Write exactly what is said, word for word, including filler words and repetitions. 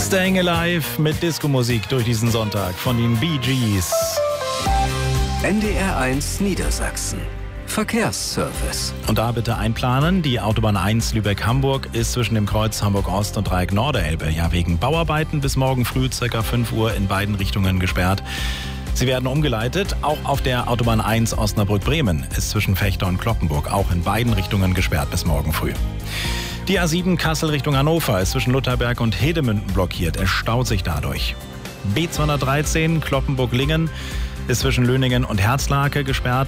Staying Alive mit Disco-Musik durch diesen Sonntag von den Bee Gees. N D R eins Niedersachsen. Verkehrsservice. Und da bitte einplanen, die Autobahn eins Lübeck-Hamburg ist zwischen dem Kreuz Hamburg-Ost und Dreieck Norderelbe ja wegen Bauarbeiten bis morgen früh ca. fünf Uhr in beiden Richtungen gesperrt. Sie werden umgeleitet. Auch auf der Autobahn eins Osnabrück-Bremen ist zwischen Fechter und Cloppenburg auch in beiden Richtungen gesperrt bis morgen früh. Die A sieben Kassel Richtung Hannover ist zwischen Lutherberg und Hedemünden blockiert. Es staut sich dadurch. B zweihundertdreizehn Cloppenburg-Lingen ist zwischen Löningen und Herzlake gesperrt.